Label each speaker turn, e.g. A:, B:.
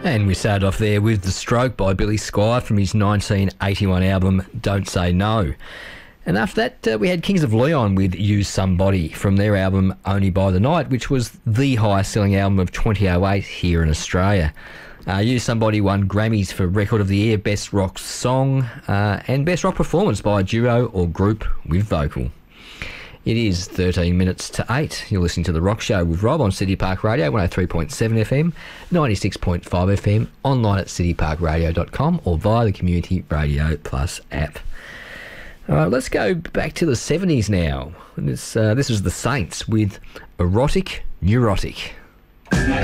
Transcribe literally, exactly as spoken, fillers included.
A: And we started off there with The Stroke by Billy Squier from his nineteen eighty-one album Don't Say No. And after that, uh, we had Kings of Leon with Use Somebody from their album Only by the Night, which was the highest selling album of twenty oh eight here in Australia. Uh, Use Somebody won Grammys for Record of the Year, Best Rock Song, uh, and Best Rock Performance by a duo or group with vocal. It is thirteen minutes to eight. You're listening to The Rock Show with Rob on City Park Radio, one oh three point seven F M, ninety-six point five F M, online at city park radio dot com or via the Community Radio Plus app. All right, let's go back to the seventies now. This, uh, this was The Saints with Erotic Neurotic.